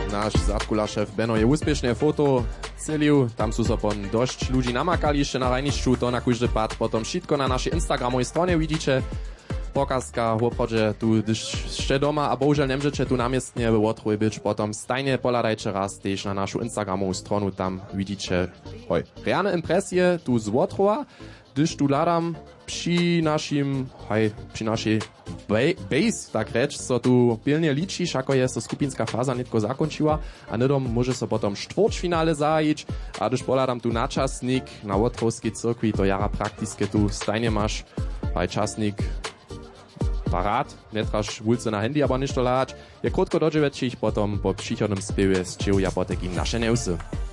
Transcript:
Nasz zadkularz-szef Benno je úspěšné foto celił, tam sú so pon dosť ľudí namakali ešte na rajnišću, to na kúždy pad, potom všetko na našej Instagramovej strone vidíte. Pokazka v obchode tu, když ste doma a bohužel nemôžete tu namiestne v Łotrowie byť, potom stajne poladajte raz tiež na našu Instagramovú stronu, tam vidíte reálne impresie tu z Łotrowa, když tu ladam przy našej base, tak reč, so tu pilne ličíš, ako je so skupinská fáza netko zakončila a nedom môže so potom štvrťfinále zajiť a když poladam tu načasník na Łotrovskej cirkvi, to jara praktiske tu stajne máš aj časník parat, netraš wulce na handy, aber nicht dolać. Je krótko dođe večích, potom po příchodnom spěvě z Čiju ja potek im naše newsy.